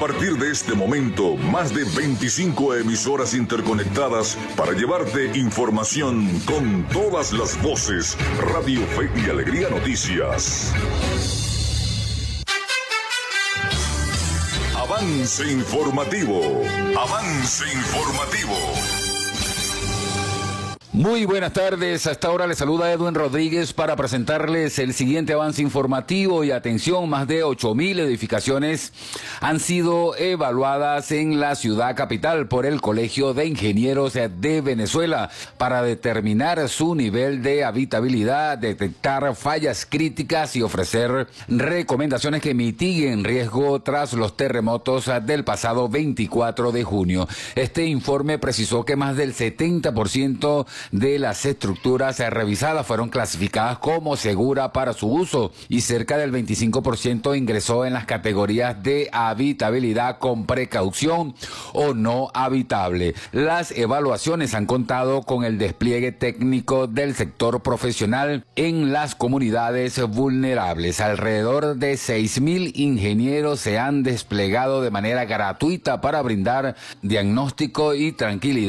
partir de este momento, más de 25 emisoras interconectadas para llevarte información con todas las voces. Radio Fe y Alegría Noticias. Avance informativo. Avance informativo. Muy buenas tardes, hasta ahora les saluda Edwin Rodríguez para presentarles el siguiente avance informativo y atención, más de 8.000 edificaciones han sido evaluadas en la ciudad capital por el Colegio de Ingenieros de Venezuela para determinar su nivel de habitabilidad, detectar fallas críticas y ofrecer recomendaciones que mitiguen riesgo tras los terremotos del pasado 24 de junio. Este informe precisó que más del 70% de las estructuras revisadas fueron clasificadas como segura para su uso y cerca del 25% ingresó en las categorías de habitabilidad con precaución o no habitable. Las evaluaciones han contado con el despliegue técnico del sector profesional en las comunidades vulnerables. Alrededor de 6.000 ingenieros se han desplegado de manera gratuita para brindar diagnóstico y tranquilidad